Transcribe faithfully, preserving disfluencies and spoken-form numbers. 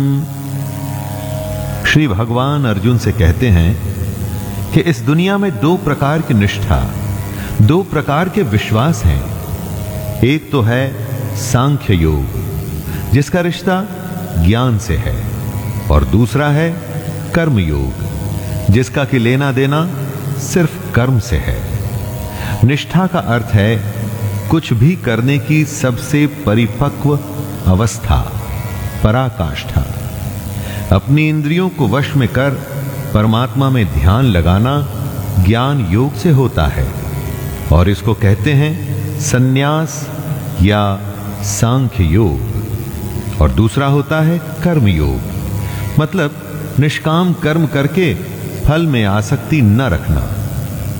श्री भगवान अर्जुन से कहते हैं कि इस दुनिया में दो प्रकार की निष्ठा, दो प्रकार के विश्वास हैं। एक तो है सांख्य योग, जिसका रिश्ता ज्ञान से है, और दूसरा है कर्म योग, जिसका कि लेना देना सिर्फ कर्म से है। निष्ठा का अर्थ है कुछ भी करने की सबसे परिपक्व अवस्था, पराकाष्ठा। अपनी इंद्रियों को वश में कर परमात्मा में ध्यान लगाना ज्ञान योग से होता है, और इसको कहते हैं संन्यास या सांख्य योग। और दूसरा होता है कर्म योग, मतलब निष्काम कर्म करके फल में आसक्ति न रखना।